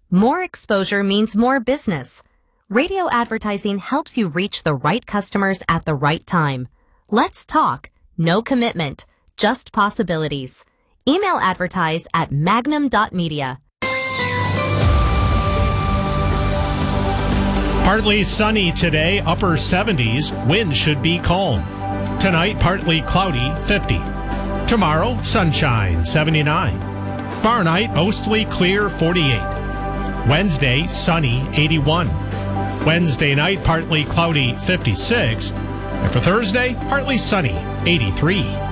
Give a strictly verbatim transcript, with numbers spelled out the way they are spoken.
More exposure means more business. Radio advertising helps you reach the right customers at the right time. Let's talk. No commitment, just possibilities. Email advertise at magnum dot media. Partly sunny today, upper seventies. Wind should be calm. Tonight, partly cloudy, fifty. Tomorrow, sunshine, seventy-nine. Tomorrow night, mostly clear, forty-eight. Wednesday, sunny, eighty-one. Wednesday night, partly cloudy, fifty-six. And for Thursday, partly sunny, eighty-three.